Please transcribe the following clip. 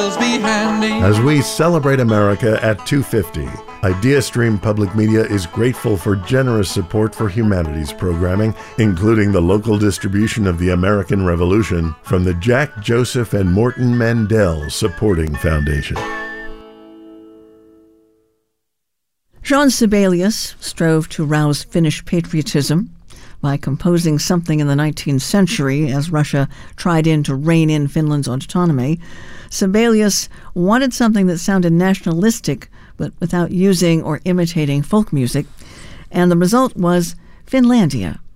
As we celebrate America at 250, IdeaStream Public Media is grateful for generous support for humanities programming, including the local distribution of the American Revolution from the Jack Joseph and Morton Mandel Supporting Foundation. Jean Sibelius strove to rouse Finnish patriotism by composing something in the 19th century as Russia tried to rein in Finland's autonomy. Sibelius wanted something that sounded nationalistic but without using or imitating folk music, and the result was Finlandia.